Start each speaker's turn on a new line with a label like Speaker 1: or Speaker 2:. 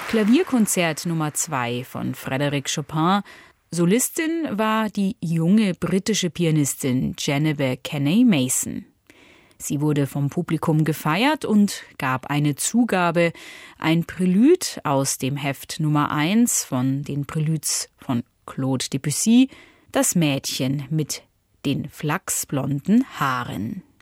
Speaker 1: Klavierkonzert Nummer 2 von Frédéric Chopin. Solistin war die junge britische Pianistin Genevieve Kenney Mason. Sie wurde vom Publikum gefeiert und gab eine Zugabe, ein Prälude aus dem Heft Nummer 1 von den Präludes von Claude Debussy, das Mädchen mit den flachsblonden Haaren.